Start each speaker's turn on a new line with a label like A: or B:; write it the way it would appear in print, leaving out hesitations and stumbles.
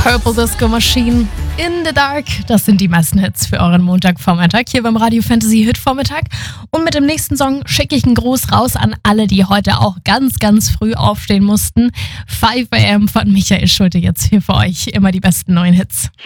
A: Purple Disco Machine, In the Dark. Das sind die meisten Hits für euren Montagvormittag hier beim Radio Fantasy Hit Vormittag. Und mit dem nächsten Song schicke ich einen Gruß raus an alle, die heute auch ganz, ganz früh aufstehen mussten. 5 AM von Michael Schulte jetzt hier für euch. Immer die besten neuen Hits.